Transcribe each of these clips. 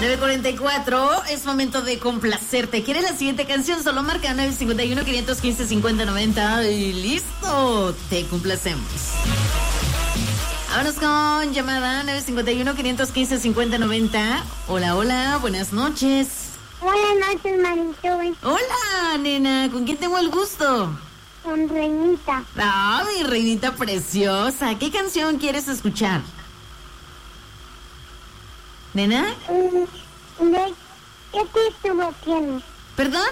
9:44, es momento de complacerte. ¿Quieres la siguiente canción? Solo marca 951-515-5090 y listo, te complacemos. Vámonos con llamada 951-515-5090. Hola, hola, buenas noches. Buenas noches, Marichuy. Hola, nena, ¿con quién tengo el gusto? Con Reinita. Ah, mi reinita preciosa. ¿Qué canción quieres escuchar? ¿Nena? ¿Qué título tienes? ¿Perdón?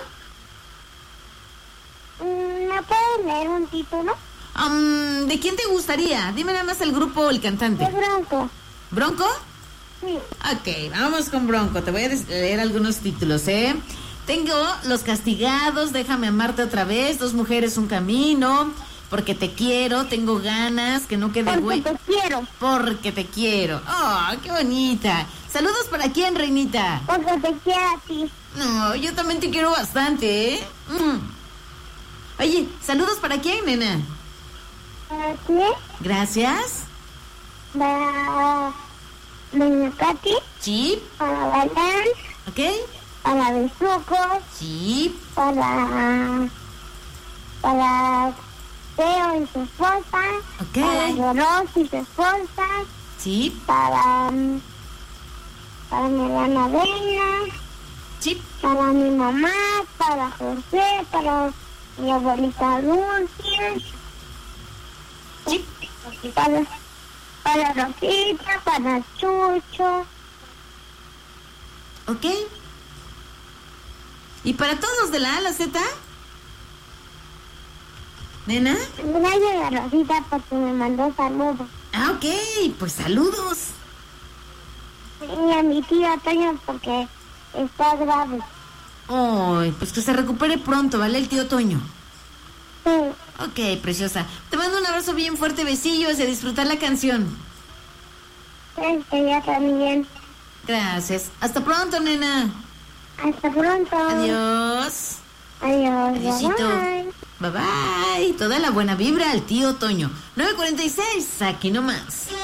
¿Me puedes leer un título? ¿De quién te gustaría? Dime nada más el grupo o el cantante. De Bronco. ¿Bronco? Sí. Ok, vamos con Bronco. Te voy a leer algunos títulos, ¿eh? Tengo Los Castigados, Déjame Amarte Otra Vez, Dos Mujeres, Un Camino, Porque Te Quiero, Tengo Ganas, Que No Quede Güey. Porque te quiero. Porque Te Quiero. ¡Oh, qué bonita! ¿Saludos para quién, reinita? Porque te quiero a ti. No, yo también te quiero bastante, ¿eh? Oye, ¿saludos para quién, nena? ¿Para ti? Gracias. Para Doña Katy. Sí. Para Balán. ¿Ok? Para Besucos. Sí. Para Teo y su esposa. Ok. Para Yoros y su esposa. Sí. Para mi hermana Vena. Sí. Para mi mamá, para José, para mi abuelita Dulce, Sí. para Rosita, para Chucho. ¿Ok? ¿Y para todos de la A a la Z? ¿Nena? Gracias a Rosita porque me mandó saludos. Ah, ok. Pues saludos. Y a mi tía Toño porque está grave. Ay, pues que se recupere pronto, ¿vale? El tío Toño. Sí. Ok, preciosa. Te mando un abrazo bien fuerte, besillos y a disfrutar la canción. Ella también. Gracias. Hasta pronto, nena. Hasta pronto. Adiós. Adiós. Adiósito. Bye. Bye bye. Toda la buena vibra al tío Toño. 9:46, aquí nomás.